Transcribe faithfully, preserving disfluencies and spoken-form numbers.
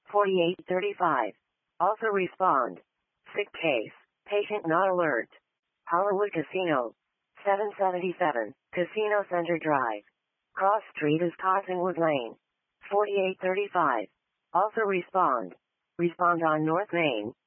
forty-eight thirty-five. Also respond. Sick case. Patient not alert. Hollywood Casino. seven seventy-seven. Casino Center Drive. Cross Street is Cottonwood Lane. forty-eight thirty-five. Also respond. Respond on North Main.